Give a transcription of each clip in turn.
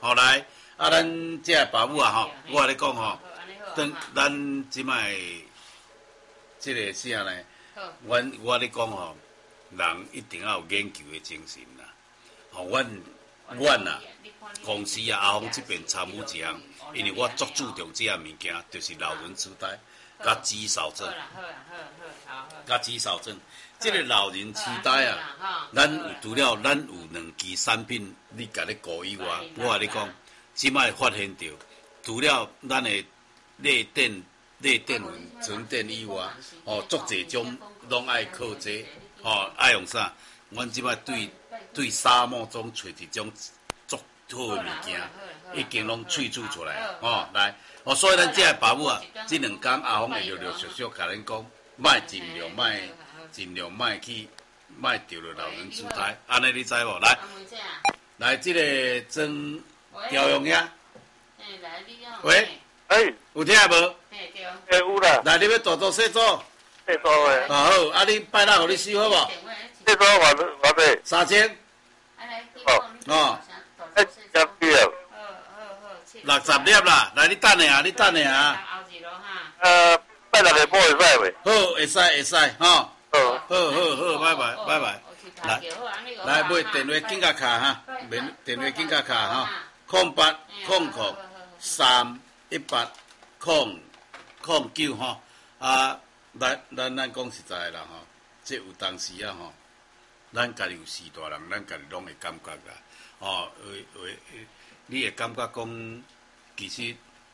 好来，咱这爸母啊吼，我甲你讲吼，等咱即摆这个啥呢？我甲你讲吼，人一定要有研究的精神啦。吼，阮啊，公司啊，阿峰这边参与一项，因为我足注重这项物件，就是老人痴呆。甲肌少症，甲肌少症，这个老人痴呆啊，咱有除了咱有两期产品，你甲你顾以外，我甲你讲，即摆发现到，除了咱的类电纯电以外，哦，足侪种拢爱靠这，哦，爱用啥？阮即摆对沙漠中找一种足好的物件，已经拢萃取出来，哦，来。哦，所以咱这爸母啊，这两天阿峰会陆陆续续甲恁讲，尽量卖去着了老人痴呆，安尼你知无？来，这个曾调用呀。喂，有听无？ 有啦。 来，你要大做细做？ 细做诶。 好，啊，你拜六互你收好无？ 细做偌济 ？3000。哦。 10粒。 60粒啦，来你等下啊， 拜六下晡会使袂？ 好，会使，吼。好，拜拜。来买电话紧甲卡哈，电话紧甲卡哈，0800318009吼。啊，咱讲实在啦吼，这有当时啊吼，咱家己有4大人，咱家己拢会感觉啦，哦，你会感觉讲，其实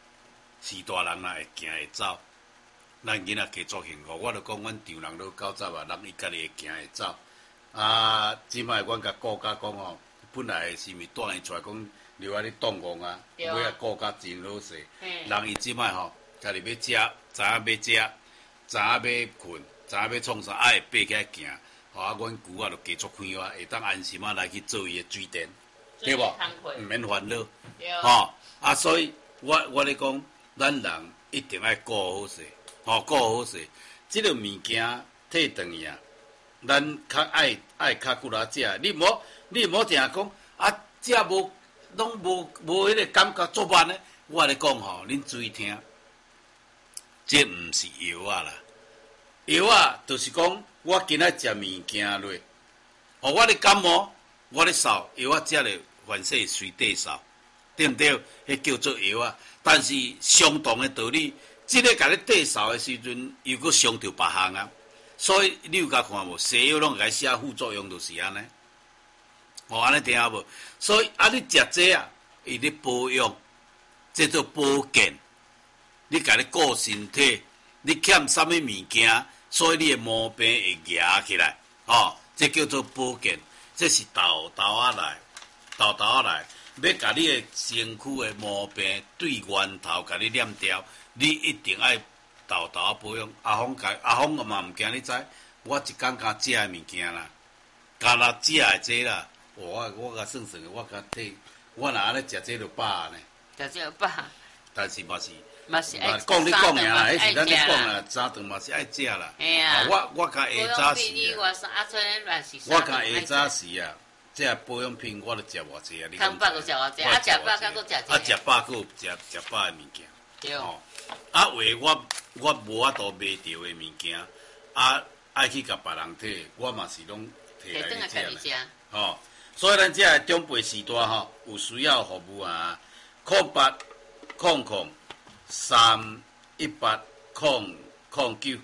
4大人啦会行会走，咱囡仔加足幸福。我著讲，阮丈人都90啊，人伊家己会行会走。啊，即摆阮甲顾家讲吼，本来是咪带伊出来讲留在你动工啊，尾啊顾家真好势。人伊即摆吼，家己要食，知影要困，知影要创啥，爱会爬起来行。吼啊，阮舅仔著加足开发，会当安心啊来去做伊的水电。对无？毋免烦恼，吼啊！所以我咧讲，咱人一定爱顾好势，吼顾好势。即个物件退转去啊，咱较爱较久来食。你毋好定讲啊，食拢无迄个感觉做慢咧。我咧讲吼，恁注意听，这毋是药啊啦，药啊就是讲我今仔食物件落，吼我咧感冒，我咧扫药啊食咧。凡事随地扫，对毋对？迄叫做药啊。但是相同的道理，即个甲你地扫的时阵，又搁伤着别项啊。所以你有甲看无？西药拢甲写副作用，就是安尼。哦，安尼听下无？所以啊，你食这啊，伊咧保养，这做保健。你甲你顾身体，你欠啥物物件，所以你的毛病会压起来。哦，这叫做保健，这是豆来。豆来，要甲你的身躯的毛病对源头甲你念掉，你一定爱豆保养。阿峰嘛毋惊你知，我一工甲食的物件啦，甲若食的这啦，我甲算，我甲体，我若安尼食这就饱呢。 食这饱。 但是嘛是爱讲你讲尔啦，迄是咱咧讲啦，早顿嘛是爱食啦。我甲下早时我甲下早时啊。这保养品我都食偌济啊！你讲？饱就食偌济，啊食饱敢搁食济。 啊食饱搁有食饱的物件。 对。哦。 啊，为我无法度买着的物件，啊爱去甲别人摕，我嘛是拢摕来食啦。吼，所以咱这中培时代吼，有需要服务啊，0800318009。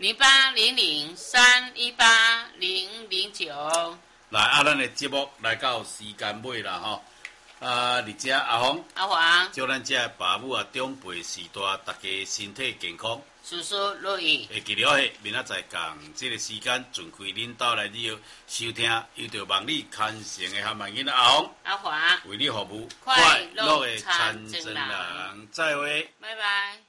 0800318009。 来，啊，咱的节目来到时间尾啦吼。而且阿黄，祝咱这爸母啊，长辈时代，大家身体健康， 事事如意。 会记了嘿，明仔载共这个时间，准开恁兜来你收听，又着望你牵成的含慢囡阿黄，为你服务，快乐的参政人，再会， 拜拜。